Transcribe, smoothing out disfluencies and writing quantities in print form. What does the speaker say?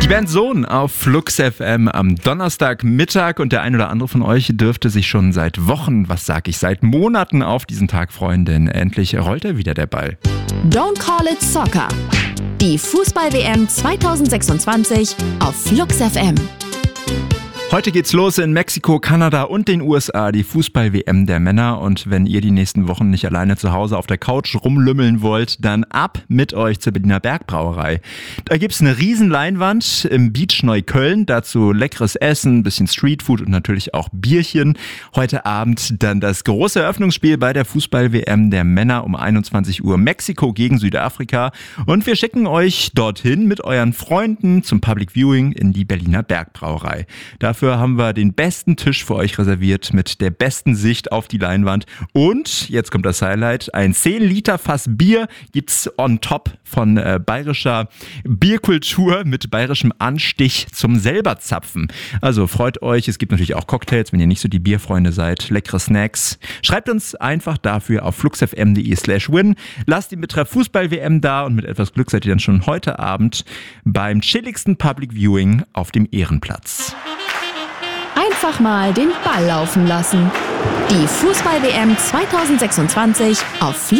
Die Band Sohn auf Flux FM am Donnerstagmittag und der ein oder andere von euch dürfte sich schon seit Wochen, seit Monaten auf diesen Tag freuen, denn endlich rollt er wieder der Ball. Don't Call It Soccer. Die Fußball-WM 2026 auf Flux FM. Heute geht's los in Mexiko, Kanada und den USA, die Fußball-WM der Männer. Und wenn ihr die nächsten Wochen nicht alleine zu Hause auf der Couch rumlümmeln wollt, dann ab mit euch zur Berliner Bergbrauerei. Da gibt's eine riesen Leinwand im Beach Neukölln, dazu leckeres Essen, ein bisschen Streetfood und natürlich auch Bierchen. Heute Abend dann das große Eröffnungsspiel bei der Fußball-WM der Männer um 21 Uhr, Mexiko gegen Südafrika. Und wir schicken euch dorthin mit euren Freunden zum Public Viewing in die Berliner Bergbrauerei. Dafür haben wir den besten Tisch für euch reserviert mit der besten Sicht auf die Leinwand. Und, jetzt kommt das Highlight, ein 10 Liter Fass Bier gibt's on top von bayerischer Bierkultur mit bayerischem Anstich zum selber zapfen. Also freut euch, es gibt natürlich auch Cocktails, wenn ihr nicht so die Bierfreunde seid, leckere Snacks. Schreibt uns einfach dafür auf fluxfm.de/win. Lasst den Betreff Fußball-WM da und mit etwas Glück seid ihr dann schon heute Abend beim chilligsten Public Viewing auf dem Ehrenplatz. Einfach mal den Ball laufen lassen. Die Fußball-WM 2026 auf